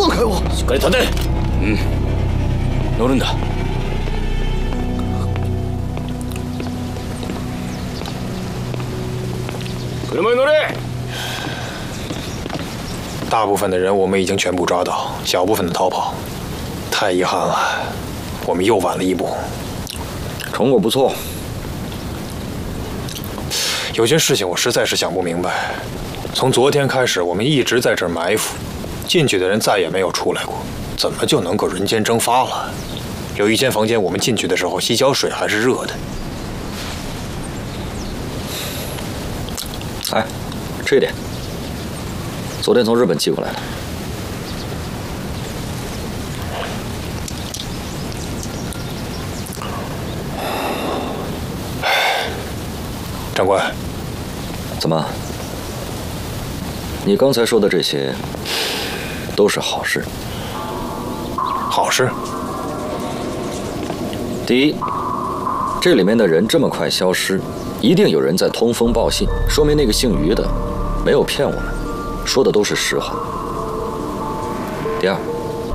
放开我！ しっかり立て。乗るんだ。車に乗れ。 大部分的人我们已经全部抓到，小部分的逃跑。太遗憾了，我们又晚了一步。 成果不错。 有些事情我实在是想不明白。从昨天开始，我们一直在这儿埋伏，进去的人再也没有出来过，怎么就能够人间蒸发了？有一间房间，我们进去的时候，洗脚水还是热的。 哎，吃一点。昨天从日本寄过来的。 长官， 怎么？你刚才说的这些都是好事。 好事？ 第一，这里面的人这么快消失，一定有人在通风报信，说明那个姓于的没有骗我们，说的都是实话。第二，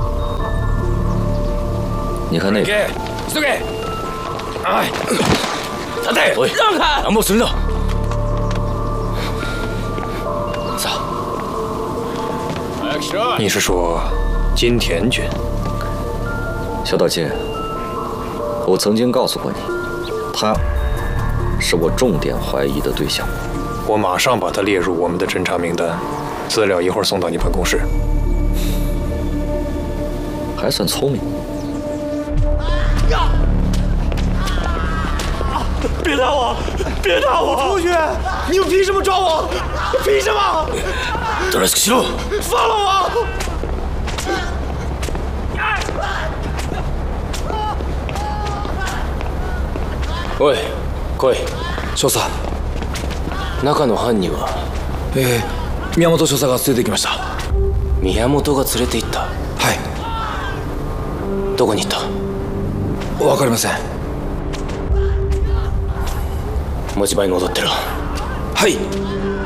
你看那个。 急げ！哎，立て！おい，让开！何もするな。さあ，早くしろ！ 你是说金田君？ 小岛介，我曾经告诉过你，他是我重点怀疑的对象。 我马上把他列入我们的侦查名单，资料一会儿送到你办公室。 还算聪明。 别打我！别打我！同学，你们凭什么抓我？凭什么？ おとなしくしろ！ 放了我！ おい、来い。少佐。中の犯人は？ 宮本少佐が連れて行きました。 宮本が連れて行った？ はい。 どこに行った？ わかりません。 持ち場に戻ってろ。 はい。